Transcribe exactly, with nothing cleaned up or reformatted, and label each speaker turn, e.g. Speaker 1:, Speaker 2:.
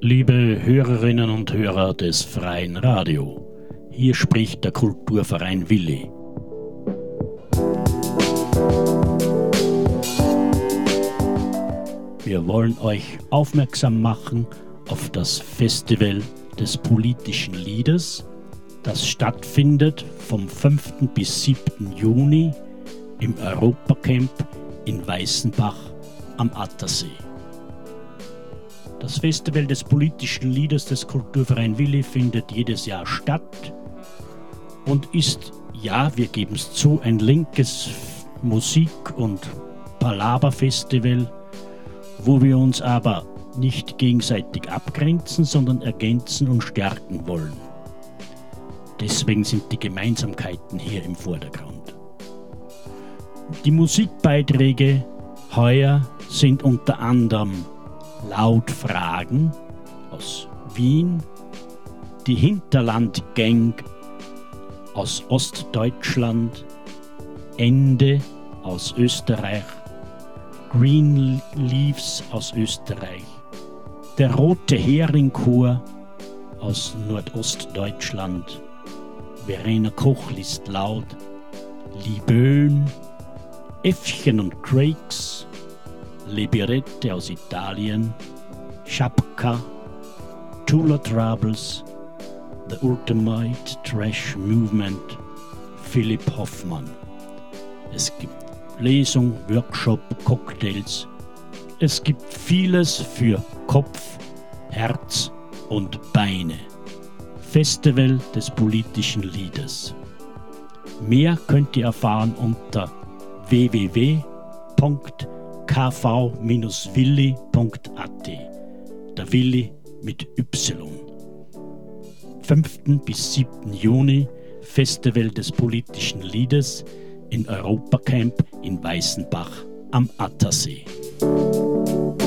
Speaker 1: Liebe Hörerinnen und Hörer des Freien Radio, hier spricht der Kulturverein Willi. Wir wollen euch aufmerksam machen auf das Festival des politischen Liedes, das stattfindet vom fünften bis siebten Juni im Europacamp in Weißenbach am Attersee. Das Festival des politischen Liedes des Kulturverein Willi findet jedes Jahr statt und ist, ja, wir geben es zu, ein linkes Musik- und Palaver-Festival, wo wir uns aber nicht gegenseitig abgrenzen, sondern ergänzen und stärken wollen. Deswegen sind die Gemeinsamkeiten hier im Vordergrund. Die Musikbeiträge heuer sind unter anderem Lautfragen aus Wien, die Hinterlandgang aus Ostdeutschland, Ende aus Österreich, Green Leaves aus Österreich, der Rote Heringchor aus Nordostdeutschland, Verena Koch liest laut, Libön, Äffchen und Craigs, Liberette aus Italien, Schapka, Tula Troubles, The Ultimate Trash Movement, Philipp Hoffmann. Es gibt Lesung, Workshop, Cocktails. Es gibt vieles für Kopf, Herz und Beine. Festival des politischen Liedes. Mehr könnt ihr erfahren unter w w w punkt k v dash willi punkt a t. Der Willi mit Y. fünften bis siebten Juni Festival des politischen Liedes in Europacamp in Weißenbach am Attersee.